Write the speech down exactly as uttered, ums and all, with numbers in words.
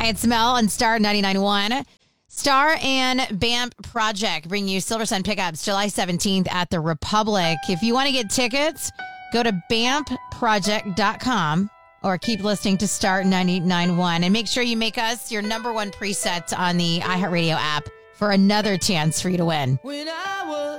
Hi, it's Mel on Star ninety-nine point one. Star and B A M P Project bring you Silver Sun Pickups July seventeenth at the Republic. If you want to get tickets, go to bamp project dot com or keep listening to Star ninety-nine point one. And make sure you make us your number one preset on the iHeartRadio app for another chance for you to win. When I was